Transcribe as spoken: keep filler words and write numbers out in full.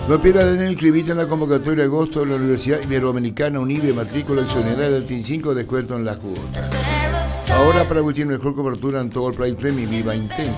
No pierdas en el inscribite en la convocatoria de agosto de la Universidad Iberoamericana Unive, matrícula exonerada del T cinco, descuento en las cuotas. Ahora para que tiene mejor cobertura en todo el Play Premium, Viva Intenso.